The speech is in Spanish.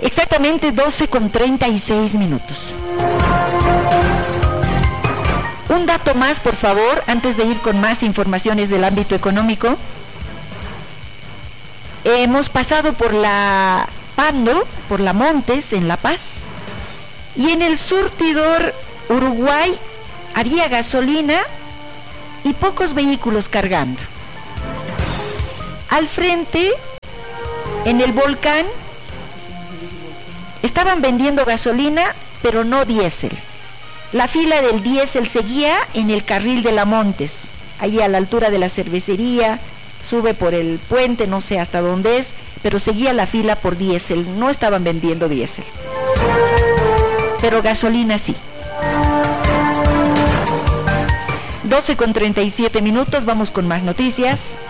Exactamente 12:36. Un dato más, por favor, antes de ir con más informaciones del ámbito económico. Hemos pasado por la Pando, por la Montes, en La Paz, y en el surtidor Uruguay había gasolina y pocos vehículos cargando. Al frente, en el Volcán, estaban vendiendo gasolina, pero no diésel. La fila del diésel seguía en el carril de la Montes, ahí a la altura de la cervecería, sube por el puente, no sé hasta dónde es, pero seguía la fila por diésel, no estaban vendiendo diésel. Pero gasolina sí. 12:37, vamos con más noticias.